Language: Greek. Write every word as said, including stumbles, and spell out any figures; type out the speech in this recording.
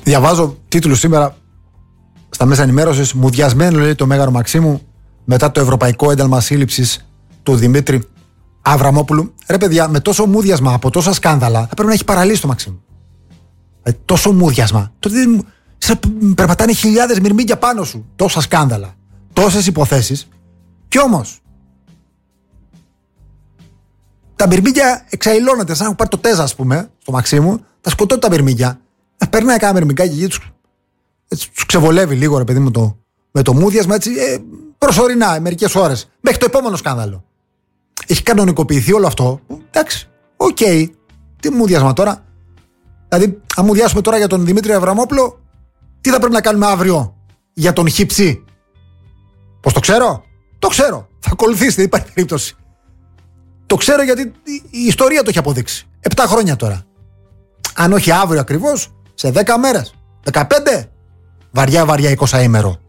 Διαβάζω τίτλους σήμερα στα μέσα ενημέρωσης. Μουδιασμένο, λέει, το Μέγαρο Μαξίμου μετά το ευρωπαϊκό ένταλμα σύλληψης του Δημήτρη Αβραμόπουλου. Ρε παιδιά, με τόσο μούδιασμα από τόσα σκάνδαλα θα πρέπει να έχει παραλύσει το Μαξίμου. Ε, τόσο μούδιασμα. Τότε σε περπατάνε χιλιάδες μυρμήγκια πάνω σου. Τόσα σκάνδαλα. Τόσες υποθέσεις. Κι όμως τα μυρμήγκια εξαϊλώνεται. Σαν να έχουν πάρει το τέζα, ας πούμε, στο Μαξίμου. Τα σκοτώνει τα μυρμήγκια. Ε, περνάει κάνα μυρμηγκάκι και τους, τους ξεβολεύει λίγο, ρε παιδί μου, το, με το μούδιασμα, έτσι, ε, προσωρινά, μερικές ώρες. Μέχρι το επόμενο σκάνδαλο. Έχει κανονικοποιηθεί όλο αυτό. Εντάξει, οκ. Okay. Τι μούδιασμα τώρα. Δηλαδή, αν μουδιάσουμε τώρα για τον Δημήτρη Αβραμόπουλο, τι θα πρέπει να κάνουμε αύριο για τον Χιψή? Πώς το ξέρω? Το ξέρω. Θα ακολουθήσετε, δεν υπάρχει περίπτωση. Το ξέρω γιατί η ιστορία το έχει αποδείξει. Επτά χρόνια τώρα. Αν όχι αύριο ακριβώς, σε δέκα μέρες. δεκαπέντε. Βαριά βαριά εικοσαήμερο.